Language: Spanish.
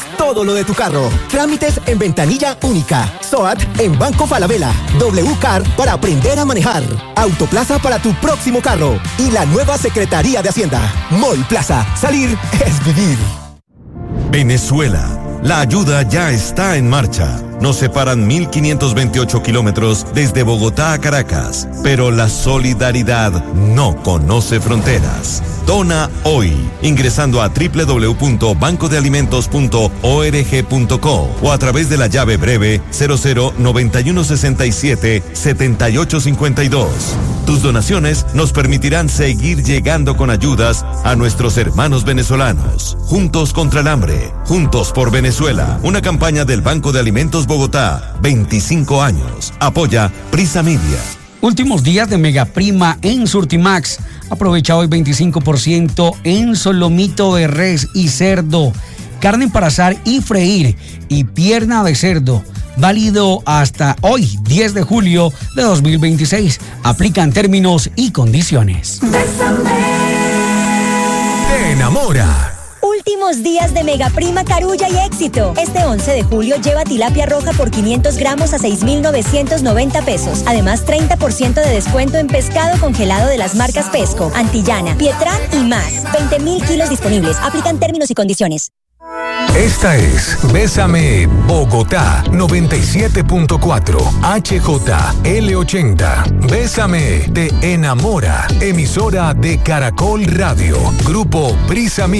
todo lo de tu carro. Trámites en ventanilla única. SOAT en Banco Falabella. WCAR para aprender a manejar. Autoplaza para tu próximo carro. Y la nueva Secretaría de Hacienda. Mall Plaza. Salir es vivir. Venezuela. La ayuda ya está en marcha. Nos separan 1.528 kilómetros desde Bogotá a Caracas, pero la solidaridad no conoce fronteras. Dona hoy, ingresando a www.bancodealimentos.org.co o a través de la llave breve 0091677852. Tus donaciones nos permitirán seguir llegando con ayudas a nuestros hermanos venezolanos. Juntos contra el hambre, juntos por Venezuela. Una campaña del Banco de Alimentos Bogotá, 25 años. Apoya Prisa Media. Últimos días de Mega Prima en Surtimax. Aprovecha hoy 25% en solomito de res y cerdo, carne para asar y freír y pierna de cerdo. Válido hasta hoy, 10 de julio de 2026. Aplican términos y condiciones. Te enamora. Últimos días de Mega Prima Carulla y Éxito. Este 11 de julio lleva tilapia roja por 500 gramos a 6,990 pesos. Además, 30% de descuento en pescado congelado de las marcas Pesco, Antillana, Pietrán y más. 20,000 kilos disponibles. Aplican términos y condiciones. Esta es Bésame Bogotá 97.4 HJL80. Bésame te enamora. Emisora de Caracol Radio. Grupo Prisa Media.